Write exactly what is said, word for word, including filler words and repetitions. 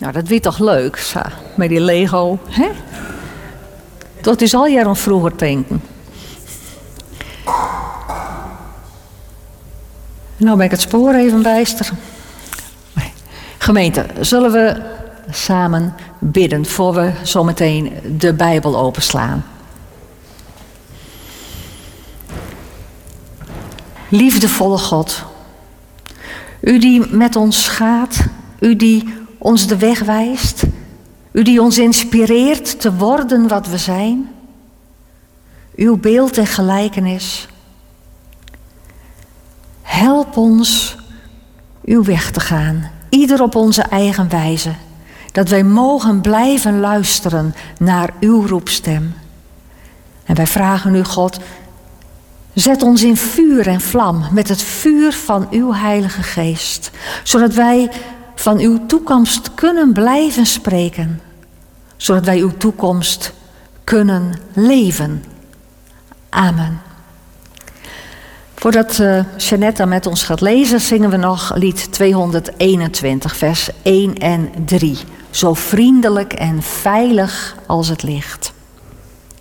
Nou, dat wordt toch leuk, zo, met die Lego, hè? Dat is al jaren vroeger denken. Nou ben ik het spoor even bijster. Gemeente, zullen we samen bidden voor we zometeen de Bijbel openslaan? Liefdevolle God, u die met ons gaat, u die ons de weg wijst, u die ons inspireert te worden wat we zijn, uw beeld en gelijkenis. Help ons uw weg te gaan, ieder op onze eigen wijze, dat wij mogen blijven luisteren naar uw roepstem. En wij vragen u, God, zet ons in vuur en vlam met het vuur van uw Heilige Geest, zodat wij van uw toekomst kunnen blijven spreken, zodat wij uw toekomst kunnen leven. Amen. Voordat uh, Jeanette met ons gaat lezen, zingen we nog lied tweehonderdeenentwintig, vers één en drie. Zo vriendelijk en veilig als het licht.